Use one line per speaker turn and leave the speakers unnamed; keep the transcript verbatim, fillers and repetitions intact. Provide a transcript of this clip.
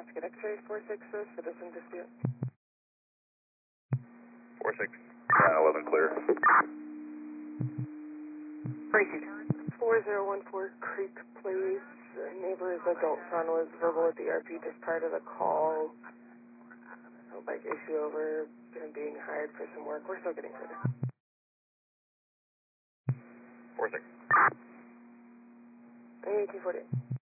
Mascot X-ray four six, uh, citizen dispute.
four six. nine eleven clear.
four zero one four Creek Place. Uh, neighbor's adult son was verbal at the E R P just prior to the call. No bike issue over him being hired for some work. We're still getting further.
four six.
eighteen forty.